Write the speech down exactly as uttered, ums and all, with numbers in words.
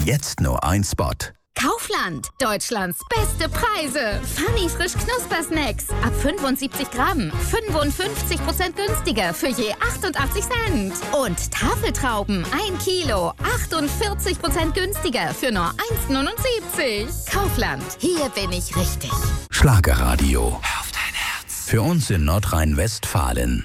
Jetzt nur ein Spot. Kaufland, Deutschlands beste Preise. Funny frisch Knuspersnacks ab fünfundsiebzig Gramm, fünfundfünfzig Prozent günstiger für je achtundachtzig Cent. Und Tafeltrauben, ein Kilo, achtundvierzig Prozent günstiger für nur eins neunundsiebzig. Kaufland, hier bin ich richtig. Schlagerradio. Für uns in Nordrhein-Westfalen.